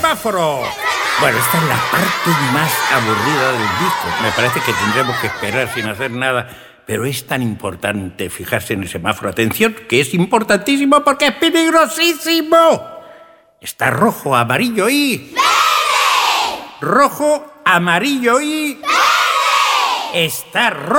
semáforo! Bueno, esta es la parte más aburrida del disco. Me parece que tendremos que esperar sin hacer nada. Pero es tan importante fijarse en el semáforo. Atención, que es importantísimo porque es peligrosísimo. Está rojo, amarillo y... ¡verde! Rojo, amarillo y... ¡verde! Está rojo.